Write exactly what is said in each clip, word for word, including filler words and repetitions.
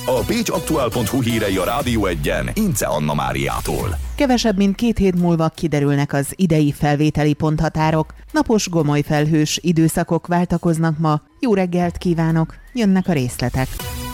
A pécsaktuál pont hu hírei a Rádió Egyen Ince Anna Máriától. Kevesebb mint két hét múlva kiderülnek az idei felvételi ponthatárok. Napos, gomoly felhős időszakok váltakoznak ma. Jó reggelt kívánok! Jönnek a részletek.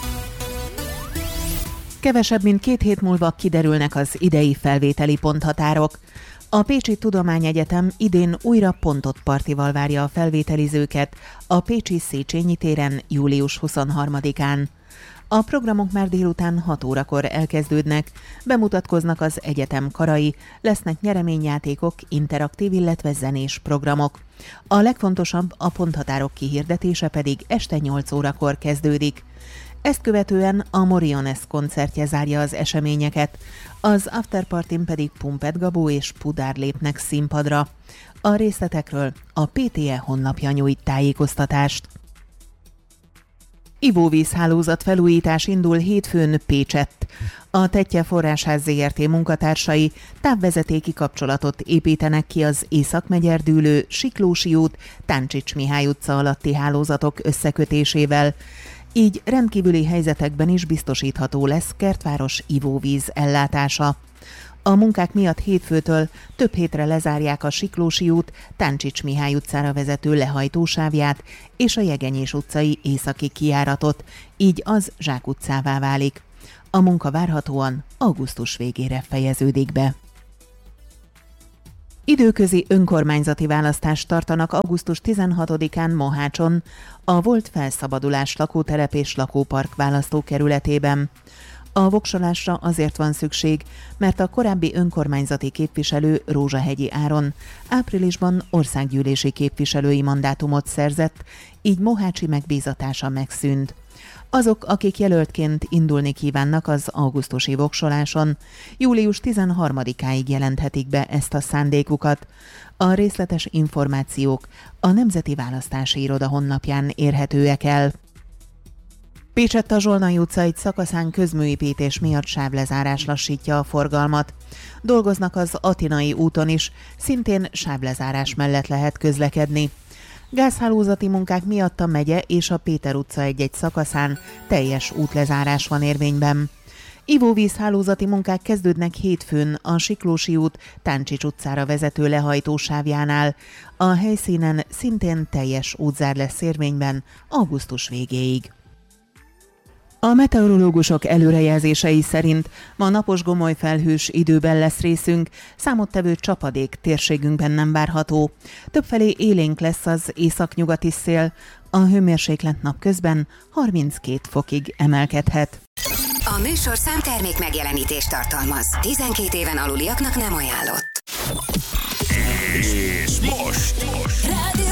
Kevesebb mint két hét múlva kiderülnek az idei felvételi ponthatárok. A Pécsi Tudományegyetem idén újra pontott partival várja a felvételizőket a pécsi Széchenyi téren július huszonharmadikán. A programok már délután hat órakor elkezdődnek, bemutatkoznak az egyetem karai, lesznek nyereményjátékok, interaktív, illetve zenés programok. A legfontosabb, a ponthatárok kihirdetése pedig este nyolc órakor kezdődik. Ezt követően a Moriones koncertje zárja az eseményeket, az afterpartyn pedig Pumpet Gabó és Pudár lépnek színpadra. A részletekről a pé té e honlapja nyújt tájékoztatást. Ivóvízhálózat felújítás indul hétfőn Pécsett. A Tettye Forrásház zé er té munkatársai távvezetéki kapcsolatot építenek ki az Észak-Megyerdülő, Siklósi út, Táncsics Mihály utca alatti hálózatok összekötésével. Így rendkívüli helyzetekben is biztosítható lesz Kertváros ivóvíz ellátása. A munkák miatt hétfőtől több hétre lezárják a Siklósi út, Táncsics Mihály utcára vezető lehajtósávját és a Jegenyés utcai északi kijáratot, így az Zsák utcává válik. A munka várhatóan augusztus végére fejeződik be. Időközi önkormányzati választást tartanak augusztus tizenhatodikán Mohácson, a volt Felszabadulás lakótelep és lakópark választókerületében. A voksolásra azért van szükség, mert a korábbi önkormányzati képviselő Rózsahegyi Áron áprilisban országgyűlési képviselői mandátumot szerzett, így mohácsi megbízatása megszűnt. Azok, akik jelöltként indulni kívánnak az augusztusi voksoláson, július tizenharmadikáig jelenthetik be ezt a szándékukat. A részletes információk a Nemzeti Választási Iroda honlapján érhetőek el. Pécsett a Zsolnai utca egy szakaszán közműépítés miatt sávlezárás lassítja a forgalmat. Dolgoznak az Atinai úton is, szintén sávlezárás mellett lehet közlekedni. Gázhálózati munkák miatt a megye és a Péter utca egy-egy szakaszán teljes útlezárás van érvényben. Ivóvízhálózati munkák kezdődnek hétfőn a Siklósi út Táncsics utcára vezető lehajtósávjánál. A helyszínen szintén teljes útzár lesz érvényben augusztus végéig. A meteorológusok előrejelzései szerint ma napos, gomoly felhős időben lesz részünk, számottevő csapadék térségünkben nem várható. Többfelé élénk lesz az északnyugati szél, a hőmérséklet napközben harminckét fokig emelkedhet. A műsor számtermék megjelenítést tartalmaz. tizenkét éven aluliaknak nem ajánlott. És most! most. Rádió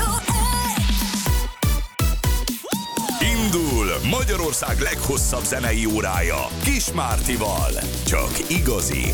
Indul Magyarország leghosszabb zenei órája Kis Mártival. Csak igazi